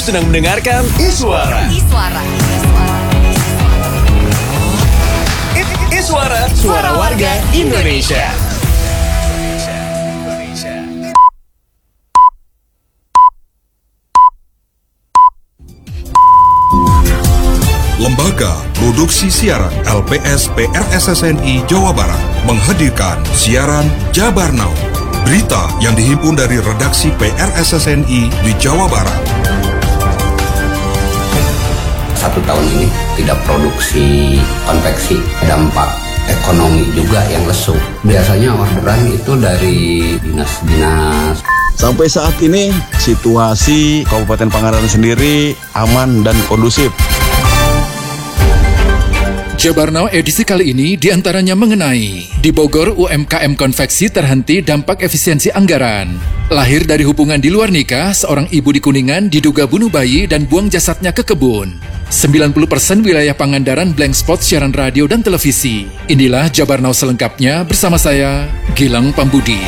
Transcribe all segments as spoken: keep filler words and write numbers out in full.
sedang mendengarkan Iswara. Iswara. Iswara, suara warga Indonesia. Lembaga Produksi Siaran L P S P R S S N I Jawa Barat menghadirkan siaran Jabar Now. Berita yang dihimpun dari redaksi P R S S N I di Jawa Barat. Satu tahun ini tidak produksi konveksi, dampak ekonomi juga yang lesu. Biasanya orderan itu dari dinas-dinas. Sampai saat ini situasi Kabupaten Pangandaran sendiri aman dan kondusif. Jabar Now edisi kali ini diantaranya mengenai di Bogor U M K M konveksi terhenti dampak efisiensi anggaran. Lahir dari hubungan di luar nikah, seorang ibu di Kuningan diduga bunuh bayi dan buang jasadnya ke kebun. sembilan puluh persen wilayah Pangandaran blank spot siaran radio dan televisi. Inilah Jabar Now selengkapnya bersama saya, Gilang Pambudi.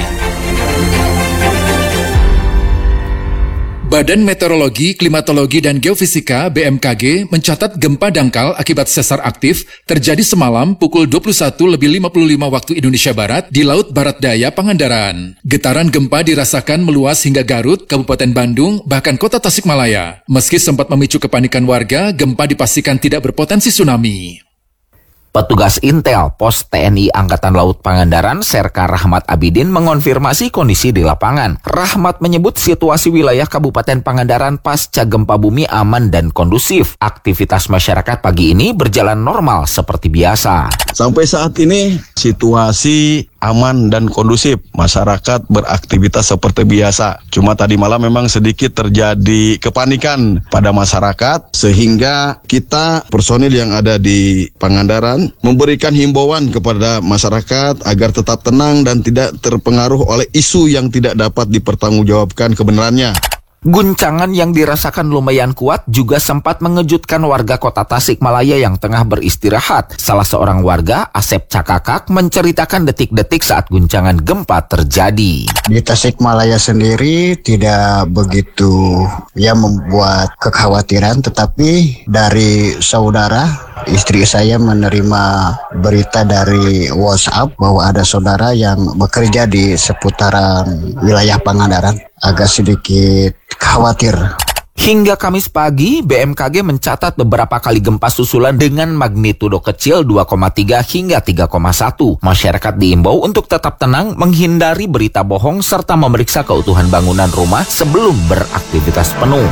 Badan Meteorologi, Klimatologi, dan Geofisika B M K G mencatat gempa dangkal akibat sesar aktif terjadi semalam pukul dua puluh satu lebih lima puluh lima waktu Indonesia Barat di Laut Barat Daya, Pangandaran. Getaran gempa dirasakan meluas hingga Garut, Kabupaten Bandung, bahkan kota Tasikmalaya. Meski sempat memicu kepanikan warga, gempa dipastikan tidak berpotensi tsunami. Petugas Intel Pos T N I Angkatan Laut Pangandaran, Serka Rahmat Abidin, mengonfirmasi kondisi di lapangan. Rahmat menyebut situasi wilayah Kabupaten Pangandaran pasca gempa bumi aman dan kondusif. Aktivitas masyarakat pagi ini berjalan normal seperti biasa. Sampai saat ini situasi aman dan kondusif. Masyarakat beraktivitas seperti biasa. Cuma tadi malam memang sedikit terjadi kepanikan pada masyarakat, sehingga kita personil yang ada di Pangandaran memberikan himbauan kepada masyarakat agar tetap tenang dan tidak terpengaruh oleh isu yang tidak dapat dipertanggungjawabkan kebenarannya. Guncangan yang dirasakan lumayan kuat juga sempat mengejutkan warga kota Tasikmalaya yang tengah beristirahat. Salah seorang warga, Asep Cakakak, menceritakan detik-detik saat guncangan gempa terjadi. Di Tasikmalaya sendiri tidak begitu ya membuat kekhawatiran, tetapi dari saudara, istri saya menerima berita dari WhatsApp bahwa ada saudara yang bekerja di seputaran wilayah Pangandaran. Agak sedikit khawatir. Hingga Kamis pagi, B M K G mencatat beberapa kali gempa susulan dengan magnitudo kecil dua koma tiga hingga tiga koma satu. Masyarakat diimbau untuk tetap tenang, menghindari berita bohong, serta memeriksa keutuhan bangunan rumah sebelum beraktivitas penuh.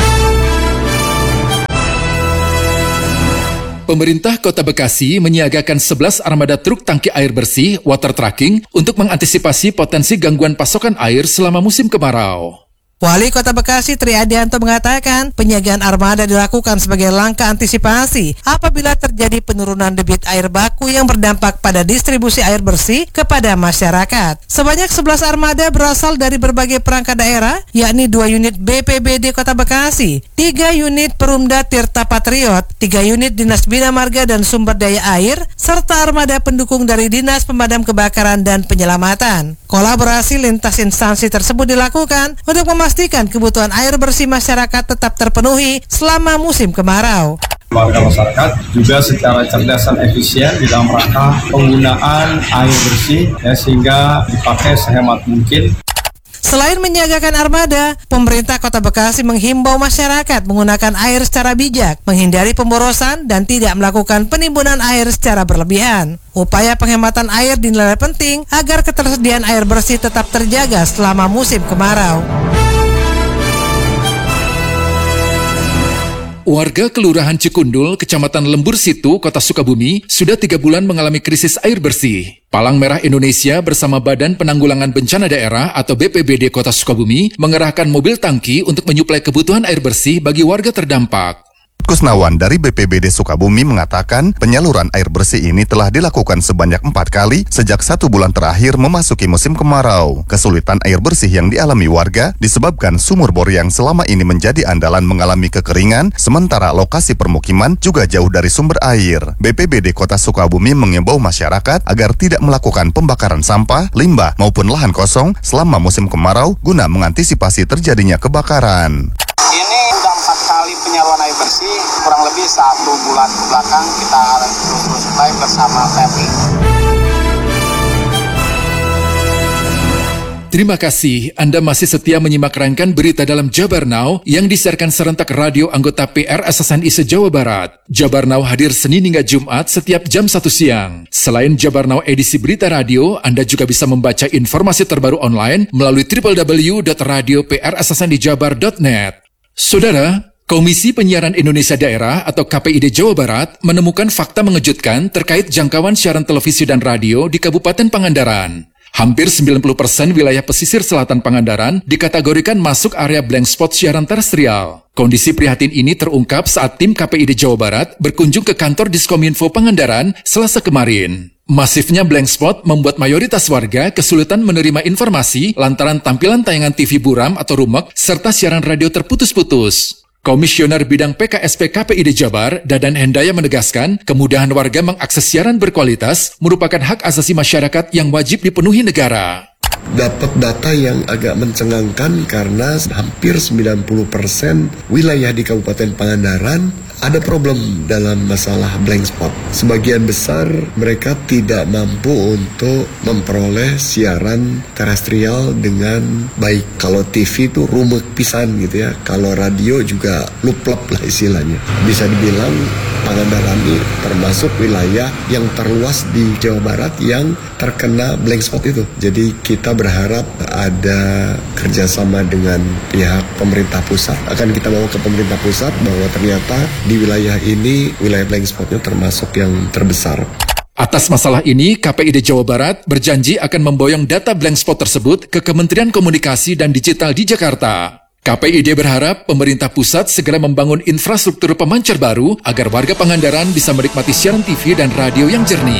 Pemerintah Kota Bekasi menyiagakan sebelas armada truk tangki air bersih water trucking untuk mengantisipasi potensi gangguan pasokan air selama musim kemarau. Wali Kota Bekasi Tri Adianto mengatakan penyiagaan armada dilakukan sebagai langkah antisipasi apabila terjadi penurunan debit air baku yang berdampak pada distribusi air bersih kepada masyarakat. Sebanyak sebelas armada berasal dari berbagai perangkat daerah, yakni dua unit B P B D Kota Bekasi, tiga unit Perumda Tirta Patriot, tiga unit Dinas Bina Marga dan Sumber Daya Air, serta armada pendukung dari Dinas Pemadam Kebakaran dan Penyelamatan. Kolaborasi lintas instansi tersebut dilakukan untuk memastikan kebutuhan air bersih masyarakat tetap terpenuhi selama musim kemarau. Warga masyarakat juga secara cerdas dan efisien di dalam rangka penggunaan air bersih ya, sehingga dipakai sehemat mungkin. Selain menyiagakan armada, pemerintah Kota Bekasi menghimbau masyarakat menggunakan air secara bijak, menghindari pemborosan, dan tidak melakukan penimbunan air secara berlebihan. Upaya penghematan air dinilai penting agar ketersediaan air bersih tetap terjaga selama musim kemarau. Warga Kelurahan Cikundul, Kecamatan Lembur Situ, Kota Sukabumi, sudah tiga bulan mengalami krisis air bersih. Palang Merah Indonesia bersama Badan Penanggulangan Bencana Daerah atau B P B D Kota Sukabumi mengerahkan mobil tangki untuk menyuplai kebutuhan air bersih bagi warga terdampak. Kusnawan dari B P B D Sukabumi mengatakan penyaluran air bersih ini telah dilakukan sebanyak empat kali sejak satu bulan terakhir memasuki musim kemarau. Kesulitan air bersih yang dialami warga disebabkan sumur bor yang selama ini menjadi andalan mengalami kekeringan, sementara lokasi permukiman juga jauh dari sumber air. B P B D Kota Sukabumi mengimbau masyarakat agar tidak melakukan pembakaran sampah, limbah maupun lahan kosong selama musim kemarau guna mengantisipasi terjadinya kebakaran. Ini sudah empat kali kembali penyaluran air bersih kurang lebih satu bulan ke belakang kita terus-terus supply bersama P L I. Terima kasih Anda masih setia menyimak rangkaian berita dalam Jabar Now yang disiarkan serentak radio anggota P R S S N I se-Jawa Barat. Jabar Now hadir Senin hingga Jumat setiap jam satu siang. Selain Jabar Now edisi berita radio, Anda juga bisa membaca informasi terbaru online melalui w w w dot radio p r s s n i jabar dot net. Saudara, Komisi Penyiaran Indonesia Daerah atau K P I D Jawa Barat menemukan fakta mengejutkan terkait jangkauan siaran televisi dan radio di Kabupaten Pangandaran. Hampir sembilan puluh persen wilayah pesisir selatan Pangandaran dikategorikan masuk area blank spot siaran terestrial. Kondisi prihatin ini terungkap saat tim K P I D Jawa Barat berkunjung ke kantor Diskominfo Pangandaran Selasa kemarin. Masifnya blank spot membuat mayoritas warga kesulitan menerima informasi lantaran tampilan tayangan T V buram atau rumek serta siaran radio terputus-putus. Komisioner Bidang P K S P K P I D Jabar, Dadan Hendaya menegaskan, kemudahan warga mengakses siaran berkualitas merupakan hak asasi masyarakat yang wajib dipenuhi negara. Dapat data yang agak mencengangkan karena hampir sembilan puluh persen wilayah di Kabupaten Pangandaran ada problem dalam masalah blank spot. Sebagian besar mereka tidak mampu untuk memperoleh siaran terestrial dengan baik. Kalau T V itu rumek pisan gitu ya. Kalau radio juga luplep lah istilahnya. Bisa dibilang Pangandaran ini termasuk wilayah yang terluas di Jawa Barat yang terkena blank spot itu. Jadi kita berharap ada kerjasama dengan pihak pemerintah pusat. Akan kita bawa ke pemerintah pusat bahwa ternyata di wilayah ini wilayah blank spotnya termasuk yang terbesar. Atas masalah ini, K P I D Jawa Barat berjanji akan memboyong data blank spot tersebut ke Kementerian Komunikasi dan Digital di Jakarta. K P I D berharap pemerintah pusat segera membangun infrastruktur pemancar baru agar warga Pangandaran bisa menikmati siaran T V dan radio yang jernih.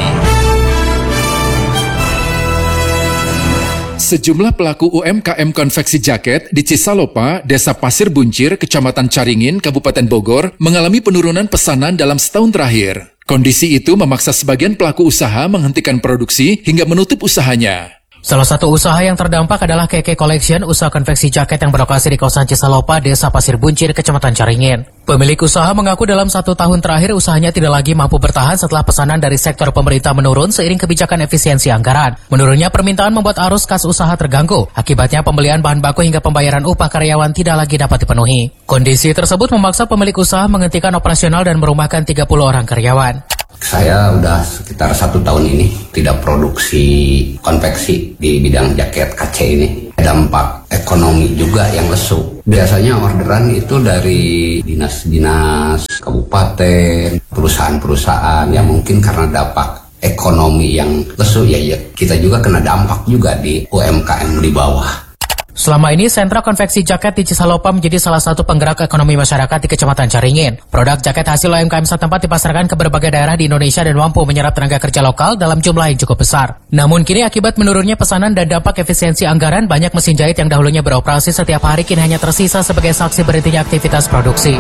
Sejumlah pelaku U M K M konveksi jaket di Cisalopa, Desa Pasir Buncir, Kecamatan Caringin, Kabupaten Bogor, mengalami penurunan pesanan dalam setahun terakhir. Kondisi itu memaksa sebagian pelaku usaha menghentikan produksi hingga menutup usahanya. Salah satu usaha yang terdampak adalah K K Collection, usaha konveksi jaket yang berlokasi di kawasan Cisalopa, Desa Pasir Buncir, Kecamatan Caringin. Pemilik usaha mengaku dalam satu tahun terakhir usahanya tidak lagi mampu bertahan setelah pesanan dari sektor pemerintah menurun seiring kebijakan efisiensi anggaran. Menurunnya permintaan membuat arus kas usaha terganggu. Akibatnya pembelian bahan baku hingga pembayaran upah karyawan tidak lagi dapat dipenuhi. Kondisi tersebut memaksa pemilik usaha menghentikan operasional dan merumahkan tiga puluh orang karyawan. Saya udah sekitar satu tahun ini tidak produksi konveksi di bidang jaket K C ini. Dampak ekonomi juga yang lesu. Biasanya orderan itu dari dinas-dinas, kabupaten, perusahaan-perusahaan yang mungkin karena dampak ekonomi yang lesu ya, ya kita juga kena dampak juga di U M K M di bawah. Selama ini, sentra konveksi jaket di Cisalopa menjadi salah satu penggerak ekonomi masyarakat di Kecamatan Caringin. Produk jaket hasil U M K M setempat dipasarkan ke berbagai daerah di Indonesia dan mampu menyerap tenaga kerja lokal dalam jumlah yang cukup besar. Namun kini akibat menurunnya pesanan dan dampak efisiensi anggaran, banyak mesin jahit yang dahulunya beroperasi setiap hari kini hanya tersisa sebagai saksi berhentinya aktivitas produksi.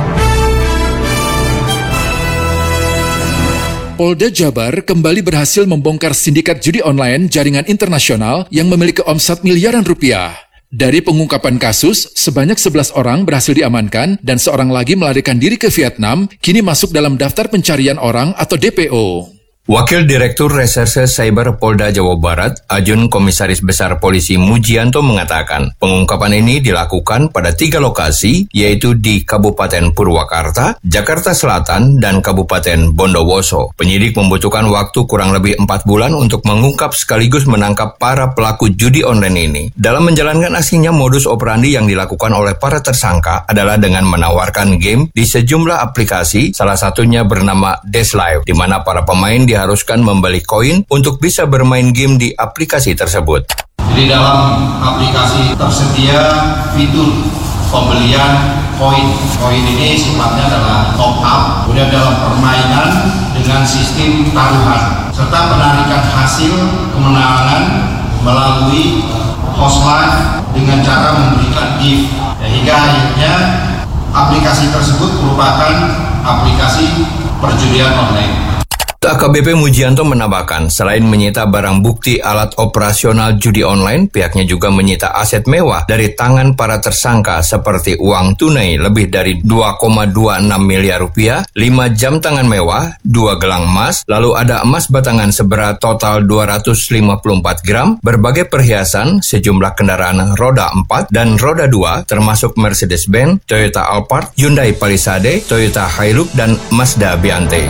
Polda Jabar kembali berhasil membongkar sindikat judi online jaringan internasional yang memiliki omset miliaran rupiah. Dari pengungkapan kasus, sebanyak sebelas orang berhasil diamankan dan seorang lagi melarikan diri ke Vietnam, kini masuk dalam daftar pencarian orang atau D P O. Wakil Direktur Reserse Cyber Polda Jawa Barat, Ajun Komisaris Besar Polisi Mujianto mengatakan, pengungkapan ini dilakukan pada tiga lokasi, yaitu di Kabupaten Purwakarta, Jakarta Selatan, dan Kabupaten Bondowoso. Penyidik membutuhkan waktu kurang lebih empat bulan untuk mengungkap sekaligus menangkap para pelaku judi online ini. Dalam menjalankan aksinya, modus operandi yang dilakukan oleh para tersangka adalah dengan menawarkan game di sejumlah aplikasi, salah satunya bernama Dash Live, di mana para pemain di diharuskan membeli koin untuk bisa bermain game di aplikasi tersebut. Di dalam aplikasi tersedia fitur pembelian koin. Koin ini sifatnya adalah top up, kemudian dalam permainan dengan sistem taruhan, serta penarikan hasil kemenangan melalui hostline dengan cara memberikan gift. Ya, hingga akhirnya aplikasi tersebut merupakan aplikasi perjudian online. A K B P Mujianto menambahkan, selain menyita barang bukti alat operasional judi online, pihaknya juga menyita aset mewah dari tangan para tersangka seperti uang tunai lebih dari dua koma dua enam miliar rupiah, lima jam tangan mewah, dua gelang emas, lalu ada emas batangan seberat total dua ratus lima puluh empat gram, berbagai perhiasan, sejumlah kendaraan roda empat dan roda dua, termasuk Mercedes-Benz, Toyota Alphard, Hyundai Palisade, Toyota Hilux, dan Mazda Biante.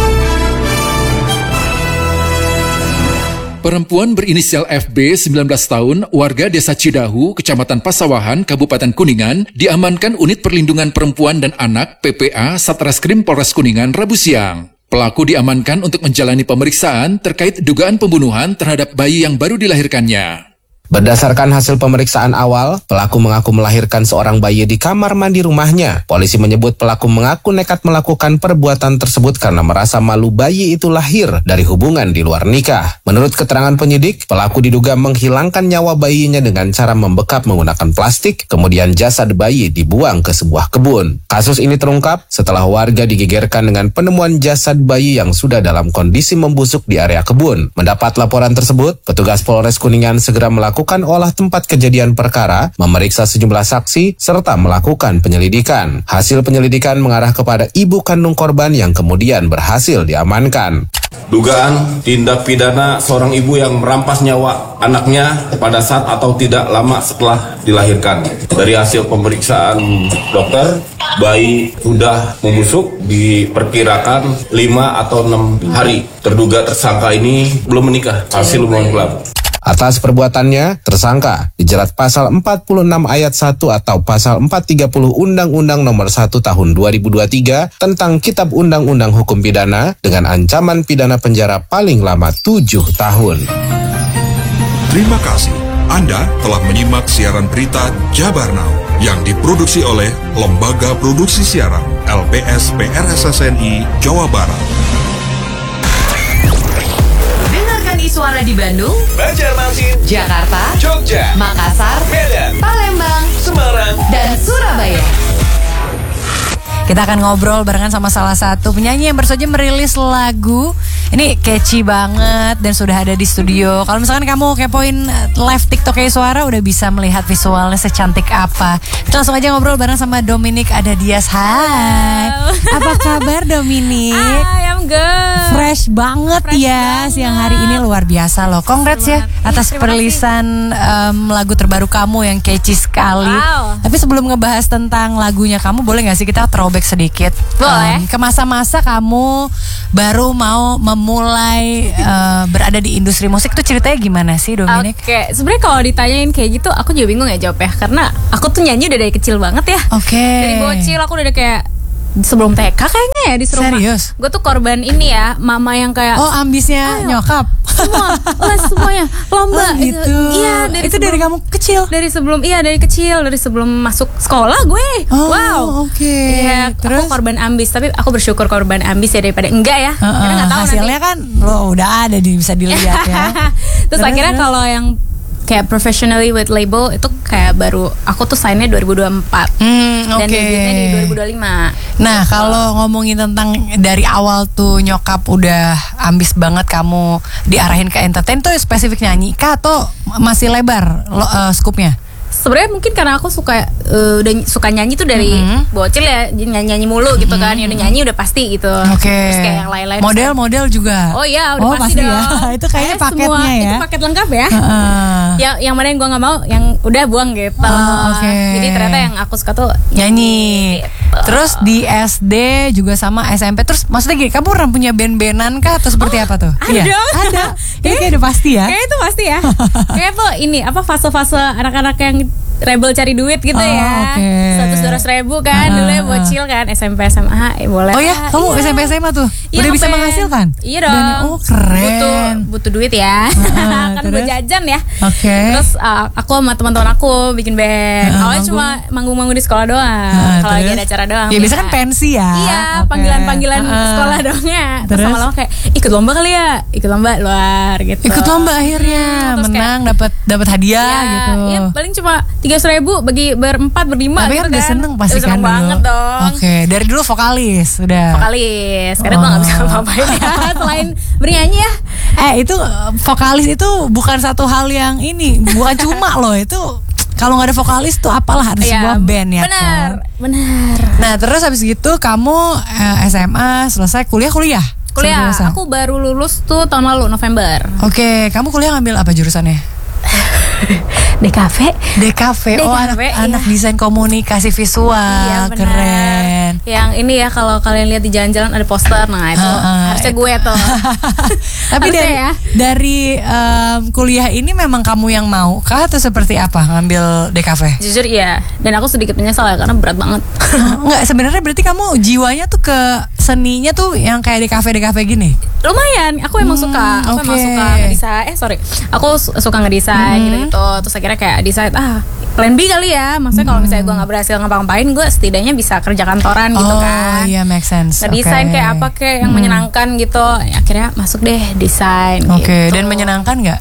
Perempuan berinisial F B, sembilan belas tahun, warga Desa Cidahu, Kecamatan Pasawahan, Kabupaten Kuningan, diamankan Unit Perlindungan Perempuan dan Anak P P A Satreskrim Polres Kuningan Rabu siang. Pelaku diamankan untuk menjalani pemeriksaan terkait dugaan pembunuhan terhadap bayi yang baru dilahirkannya. Berdasarkan hasil pemeriksaan awal, pelaku mengaku melahirkan seorang bayi di kamar mandi rumahnya. Polisi menyebut pelaku mengaku nekat melakukan perbuatan tersebut karena merasa malu bayi itu lahir dari hubungan di luar nikah. Menurut keterangan penyidik, pelaku diduga menghilangkan nyawa bayinya dengan cara membekap menggunakan plastik, kemudian jasad bayi dibuang ke sebuah kebun. Kasus ini terungkap setelah warga digegerkan dengan penemuan jasad bayi yang sudah dalam kondisi membusuk di area kebun. Mendapat laporan tersebut, petugas Polres Kuningan segera melakukan melakukan olah tempat kejadian perkara, memeriksa sejumlah saksi, serta melakukan penyelidikan. Hasil penyelidikan mengarah kepada ibu kandung korban yang kemudian berhasil diamankan. Dugaan tindak pidana seorang ibu yang merampas nyawa anaknya pada saat atau tidak lama setelah dilahirkan. Dari hasil pemeriksaan dokter, bayi sudah membusuk, diperkirakan lima atau enam hari. Terduga tersangka ini belum menikah, hasil hubungan gelap. Atas perbuatannya, tersangka dijerat pasal empat puluh enam ayat satu atau pasal empat ratus tiga puluh Undang-Undang Nomor satu Tahun dua ribu dua puluh tiga tentang Kitab Undang-Undang Hukum Pidana dengan ancaman pidana penjara paling lama tujuh tahun. Terima kasih. Anda telah menyimak siaran berita Jabar Now yang diproduksi oleh Lembaga Produksi Siaran L P S P R S S N I Jawa Barat. Suara di Bandung, Banjarmasin, Jakarta, Jogja, Makassar, Medan, Palembang, Semarang, dan Surabaya. Kita akan ngobrol barengan sama salah satu penyanyi yang baru saja merilis lagu. Ini catchy banget dan sudah ada di studio. Kalau misalkan kamu kepoin live TikToknya Suara, udah bisa melihat visualnya secantik apa. Kita langsung aja ngobrol bareng sama Dominic Adadias. Hai, apa kabar Dominic? Hai, I'm good. Fresh banget Fresh ya banget. siang hari ini, luar biasa loh. Congrats ya atas Terima perilisan um, lagu terbaru kamu yang catchy sekali. Wow. Tapi sebelum ngebahas tentang lagunya kamu, boleh gak sih kita throwback sedikit? Boleh. Um, ke masa-masa kamu baru mau memulai uh, berada di industri musik tuh ceritanya gimana sih Dominic? Oke, sebenarnya kalau ditanyain kayak gitu, aku juga bingung ya jawabnya, karena aku tuh nyanyi udah dari kecil banget ya. Oke. Dari bocil aku udah ada kayak sebelum T K kayaknya ya disuruh. Serius? Gue tuh korban ini ya, mama yang kayak Oh, ambisnya ayo, nyokap. semua, les semuanya lomba. Oh, gitu. Iya, dari Itu dari kamu kecil? Dari sebelum, iya dari kecil, dari sebelum masuk sekolah gue. Oh, wow. oke. Okay. Iya, Terus? aku korban ambis, tapi aku bersyukur korban ambis ya daripada enggak ya. Uh-uh. Karena nggak tahu hasilnya nanti. kan lo udah ada di bisa dilihat ya. Terus, Terus, akhirnya terus? kalau yang kayak professionally with label itu kayak baru aku tuh signnya dua ribu dua puluh empat. Hmm, Dan oke. debutnya di dua ribu dua puluh lima. Nah, kalau ngomongin tentang dari awal tuh nyokap udah ambis banget kamu diarahin ke entertain tuh spesifik nyanyi kah atau masih lebar lo, uh, skupnya? Sebenarnya mungkin karena aku suka uh, udah suka nyanyi tuh dari Mm-hmm. bocil ya, nyanyi-nyanyi mulu gitu kan. Ya udah nyanyi udah pasti gitu. Oke. Terus kayak yang lain-lain. Model-model juga. Oh iya, udah Oh, pasti, pasti dong. ya. Itu kayaknya Kayak paketnya semua, ya. Itu paket lengkap ya. Heeh. Yang yang mana yang gue nggak mau, yang udah buang gitu. Oh, oke. Jadi ternyata yang aku suka tuh nyanyi. Terus di S D juga sama S M P. Terus maksudnya gini, kamu pernah punya band-bandan kah atau seperti apa tuh? Ada Iya, dong. Ada. Kayak kayak udah pasti ya. Kayak itu pasti ya. Kayak tuh ini apa fase-fase anak-anak yang rebel cari duit gitu Oh, ya. oke. Seratus dua ratus ribu kan Uh, dulu ya uh. bocil kan S M P S M A eh, boleh. Oh ya, lah. kamu Iya. S M P S M A tuh Iya, udah bisa ngeband. menghasilkan? Iya dong. Dan- oh keren. Butuh butuh duit ya. Uh, kan buat terus? jajan ya. Oke. Terus uh, aku sama teman-teman aku bikin band. Uh, Awalnya cuma manggung-manggung di sekolah doang. Uh, Kalau lagi terus? ada acara doang. Ya biasa kan pensi ya. Iya, Oke. panggilan-panggilan Uh, sekolah doang ya. Terus terus? lama-lama kayak ikut lomba kali ya, ikut lomba luar gitu. Ikut lomba akhirnya Hmm, terus menang dapat dapat hadiah Iya, gitu. iya paling cuma tiga tiga ratus ribu bagi berempat berlima. Tapi gitu kan udah seneng pasti Udah kan seneng dulu. banget dong. Oke, dari dulu vokalis udah. Vokalis, karena gue gak bisa apa-apain ya selain bernyanyi ya. Eh itu eh, vokalis itu bukan satu hal yang ini, bukan cuma loh itu. Kalau nggak ada vokalis tuh apalah ada Iya, sebuah band ya benar, kan. benar. Nah terus habis gitu kamu eh, S M A selesai kuliah kuliah. Kuliah, Selesai. aku baru lulus tuh tahun lalu November. Oke, kamu kuliah ngambil apa jurusannya? D K V. D K V. Oh, anak, iya. anak desain komunikasi visual. Iya, benar. Keren. Yang ini ya kalau kalian lihat di jalan-jalan ada poster, nah itu Uh-uh. harusnya gue tuh. Tapi Harusnya dari ya. dari em, kuliah ini memang kamu yang mau kah atau seperti apa ngambil D K V? Jujur iya, dan aku sedikit menyesal ya karena berat banget. Enggak, sebenarnya berarti kamu jiwanya tuh ke seninya tuh yang kayak D K V D K V gini. Lumayan, aku emang suka, aku emang oke. suka ngedesain. Eh sorry, aku su- suka ngedesain Hmm. gitu-gitu. Terus akhirnya kayak desain, ah plan B kali ya. Maksudnya kalau misalnya gue nggak berhasil ngapa-ngapain, gue setidaknya bisa kerja kantoran gitu Oh, kan. iya make sense. Ngedesain Oke. kayak apa kayak yang Hmm. menyenangkan gitu. Akhirnya masuk deh desain. Oke, gitu. dan menyenangkan nggak?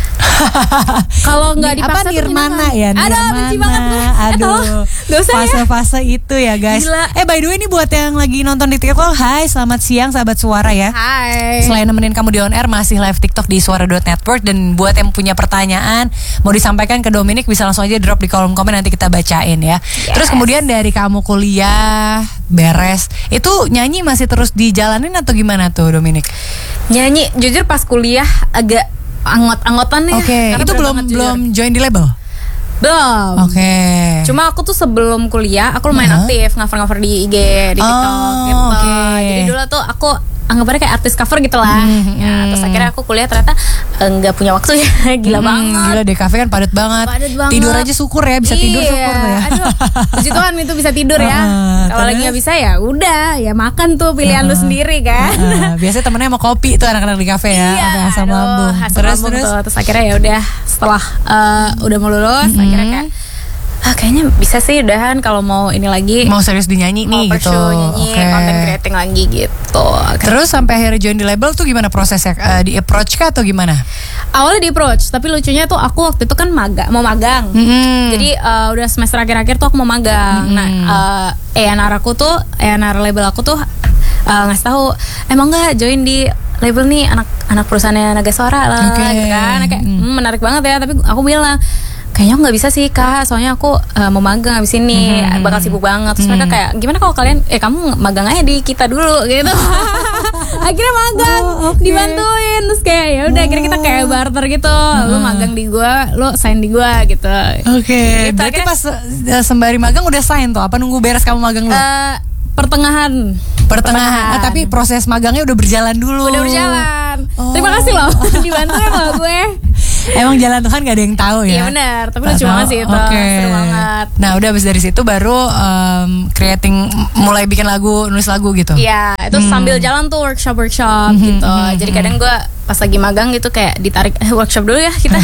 Kalau nggak Apa dipaksa tuh Nirmana ya? menyenangkan. Aduh, benci banget gue. Aduh, dosa ya. fase-fase itu ya guys. Gila. Eh by the way ini buat yang lagi nonton di TikTok, hai selamat siang sahabat Suara ya. Hai. Selain nemenin kamu di on air masih live TikTok di suara dot network. Dan buat yang punya pertanyaan mau disampaikan ke Dominic bisa langsung aja drop di kolom komen, nanti kita bacain ya. Terus kemudian dari kamu kuliah beres, itu nyanyi masih terus dijalanin atau gimana tuh Dominic? Nyanyi, jujur pas kuliah agak anggot-anggotan ya. Oke, Karena itu berat belum banget, jujur. belum join di label? Belum. Oke. Cuma aku tuh sebelum kuliah aku lumayan Uh-huh. aktif cover-cover di I G, di TikTok Oh, gitu. oke. Jadi dulu tuh aku anggapannya kayak artis cover gitu lah. Hmm, Ya, terus akhirnya aku kuliah ternyata nggak punya waktu ya. Gila Hmm, banget. Gila D K V kan padat banget. Padat banget. Tidur aja syukur ya, bisa tidur Iya, syukur ya. Aduh, puji Tuhan itu bisa tidur ya. Uh-uh, Kalau lagi terus? nggak bisa ya udah, ya makan tuh pilihan lu sendiri kan. Uh, biasanya temennya sama kopi tuh anak-anak di kafe ya, Iya, sampai asam aduh, lambung. asam Terus lambung terus. tuh. Terus akhirnya ya udah setelah eh, udah mau lulus, akhirnya kayak ah kayaknya bisa sih udahan kalau mau ini lagi. Mau serius di nyanyi mau nih gitu. pursue nyanyi, Oke. content creating lagi gitu. Terus sampai akhirnya join di label tuh gimana prosesnya? Eh, di approach kah atau gimana? Awalnya di approach, tapi lucunya tuh aku waktu itu kan maga, mau magang. Mm-mm. Jadi eh, udah semester akhir-akhir tuh aku mau magang. Mm-mm. Nah, eh E N R aku tuh, E N R label aku tuh eh, ngasih tahu, emang nggak join di label nih anak anak perusahaannya Naga Suara lah, Oke. gitu kan. Kayak hmm, menarik banget ya. Tapi aku bilang kayaknya nggak bisa sih kak, soalnya aku eh, mau magang abis ini, Mm-hmm. bakal sibuk banget. Terus mereka kayak gimana kalau kalian, eh kamu magang aja di kita dulu gitu. Akhirnya magang, dibantuin, terus kayak ya udah akhirnya kita kayak barter gitu. Lu magang di gua, lu sign di gua gitu. Oke. Gitu, Berarti akhirnya- pas eh, sembari magang udah sign tuh? Apa nunggu beres kamu magang lu? Eh, pertengahan. Pertengahan. Ah, tapi proses magangnya udah berjalan dulu. Udah berjalan. Oh. Terima kasih loh dibantuin loh gue. Emang jalan Tuhan gak ada yang tahu ya. Iya benar, tapi Tak lucu tahu. banget sih itu. Oke. Seru banget. Nah udah abis dari situ baru um, creating, mulai bikin lagu, nulis lagu gitu. Iya, itu Hmm. sambil jalan tuh workshop-workshop gitu. hmm, Jadi kadang gue pas lagi magang gitu kayak ditarik eh, workshop dulu ya kita.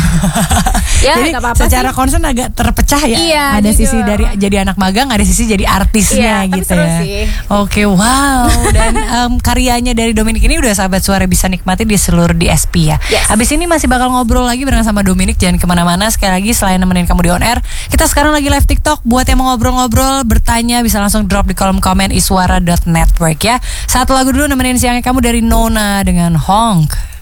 Ya Jadi nggak apa-apa secara sih. concern agak terpecah ya. Iya, Ada gitu. sisi dari jadi anak magang, ada sisi jadi artisnya Iya, tapi gitu seru ya. sih. Oke, wow. Dan um, karyanya dari Dominic ini udah sahabat Suara bisa nikmati di seluruh D S P ya. Yes. Abis ini masih bakal ngobrol lagi bareng sama Dominic, jangan kemana-mana. Sekali lagi selain nemenin kamu di on air, kita sekarang lagi live TikTok. Buat yang mau ngobrol-ngobrol, bertanya bisa langsung drop di kolom komen iswara dot network ya. Satu lagu dulu nemenin siangnya kamu dari Nona dengan Honk.